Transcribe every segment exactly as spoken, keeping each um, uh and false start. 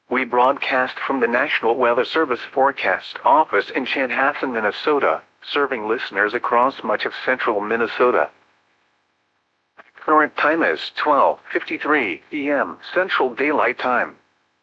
We broadcast from the National Weather Service Forecast Office in Chanhassen, Minnesota, serving listeners across much of central Minnesota. Current time is twelve fifty-three p m Central Daylight Time.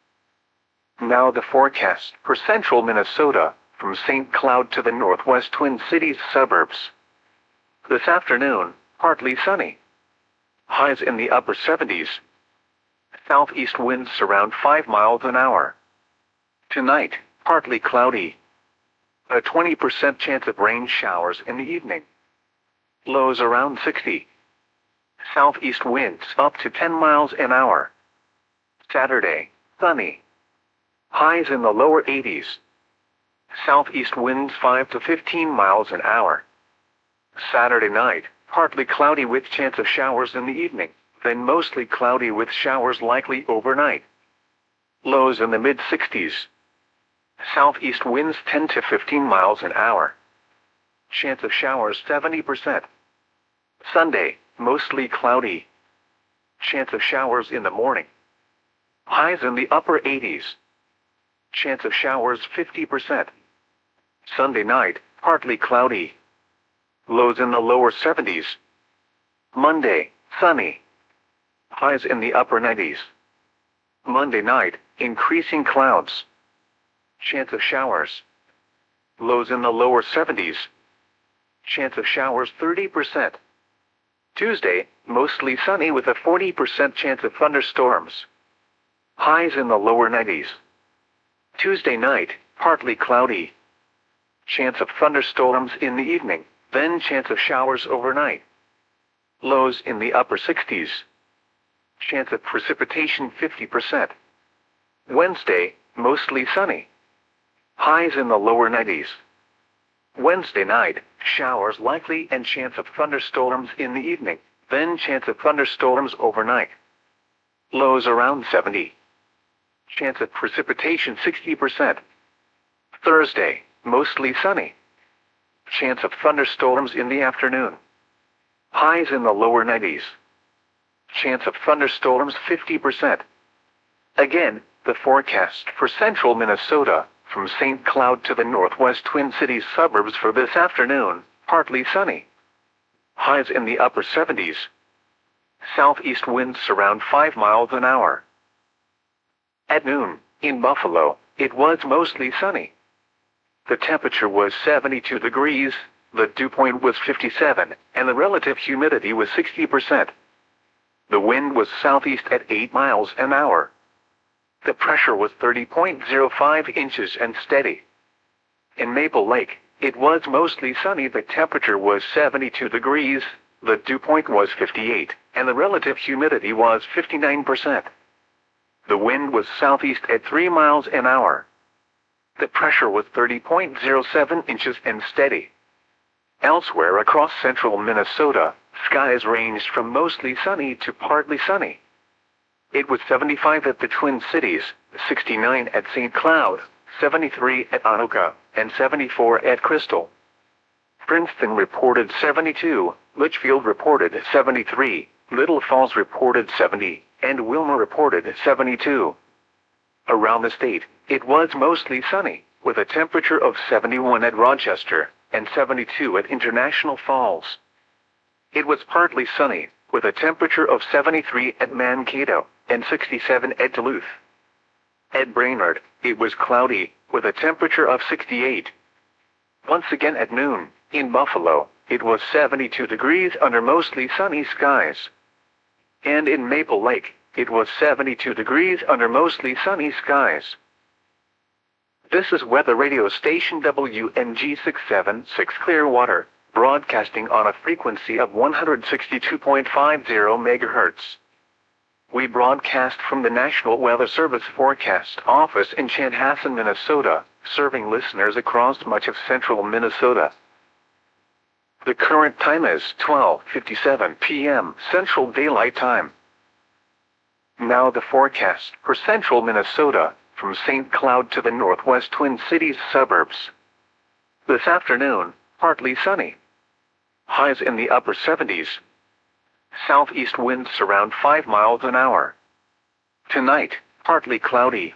Now the forecast for central Minnesota, from Saint Cloud to the northwest Twin Cities suburbs. This afternoon, partly sunny. Highs in the upper seventies. Southeast winds around five miles an hour. Tonight, partly cloudy. A twenty percent chance of rain showers in the evening. Lows around sixty. Southeast winds up to ten miles an hour. Saturday, sunny. Highs in the lower eighties. Southeast winds five to fifteen miles an hour. Saturday night, partly cloudy with chance of showers in the evening, then mostly cloudy with showers likely overnight. Lows in the mid-sixties. Southeast winds ten to fifteen miles an hour. Chance of showers seventy percent. Sunday, mostly cloudy. Chance of showers in the morning. Highs in the upper eighties. Chance of showers fifty percent. Sunday night, partly cloudy. Lows in the lower seventies. Monday, sunny. Highs in the upper nineties. Monday night, increasing clouds. Chance of showers. Lows in the lower seventies. Chance of showers thirty percent. Tuesday, mostly sunny with a forty percent chance of thunderstorms. Highs in the lower nineties. Tuesday night, partly cloudy. Chance of thunderstorms in the evening, then chance of showers overnight. Lows in the upper sixties. Chance of precipitation fifty percent. Wednesday, mostly sunny. Highs in the lower nineties. Wednesday night, showers likely and chance of thunderstorms in the evening, then chance of thunderstorms overnight. Lows around seventy. Chance of precipitation sixty percent. Thursday, mostly sunny. Chance of thunderstorms in the afternoon. Highs in the lower nineties. Chance of thunderstorms fifty percent. Again, the forecast for central Minnesota, from Saint Cloud to the northwest Twin Cities suburbs for this afternoon, partly sunny. Highs in the upper seventies. Southeast winds around five miles an hour. At noon, in Buffalo, it was mostly sunny. The temperature was seventy-two degrees, the dew point was fifty-seven, and the relative humidity was sixty percent. The wind was southeast at eight miles an hour. The pressure was thirty point zero five inches and steady. In Maple Lake, it was mostly sunny. The temperature was seventy-two degrees, the dew point was fifty-eight, and the relative humidity was fifty-nine percent. The wind was southeast at three miles an hour. The pressure was thirty point zero seven inches and steady. Elsewhere across central Minnesota, skies ranged from mostly sunny to partly sunny. It was seventy-five at the Twin Cities, sixty-nine at Saint Cloud, seventy-three at Anoka, and seventy-four at Crystal. Princeton reported seventy-two, Litchfield reported seventy-three, Little Falls reported seventy, and Wilmer reported seventy-two. Around the state, it was mostly sunny, with a temperature of seventy-one at Rochester, and seventy-two at International Falls. It was partly sunny, with a temperature of seventy-three at Mankato, and sixty-seven at Duluth. At Brainerd, it was cloudy, with a temperature of sixty-eight. Once again at noon, in Buffalo, it was seventy-two degrees under mostly sunny skies. And in Maple Lake, it was seventy-two degrees under mostly sunny skies. This is weather radio station W N G six seven six Clearwater, broadcasting on a frequency of one hundred sixty-two point five zero megahertz. We broadcast from the National Weather Service Forecast Office in Chanhassen, Minnesota, serving listeners across much of central Minnesota. The current time is twelve fifty-seven p m Central Daylight Time. Now the forecast for central Minnesota, from Saint Cloud to the northwest Twin Cities suburbs. This afternoon, partly sunny. Highs in the upper seventies. Southeast winds around five miles an hour. Tonight, partly cloudy.